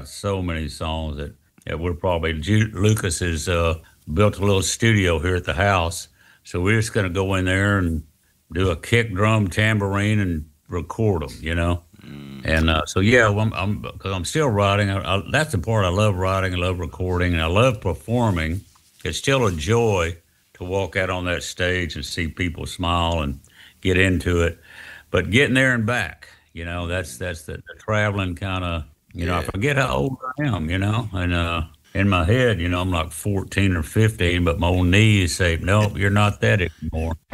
got so many songs that we're probably Lucas has built a little studio here at the house, so we're just going to go in there and do a kick drum, tambourine, and record them. And so yeah, well, because I'm still writing. That's the part I love writing. I love recording, and I love performing. It's still a joy to walk out on that stage and see people smile and get into it. But getting there and back, that's the traveling kind of. I forget how old I am. And in my head, I'm like 14 or 15, but my old knees say, nope, you're not that anymore.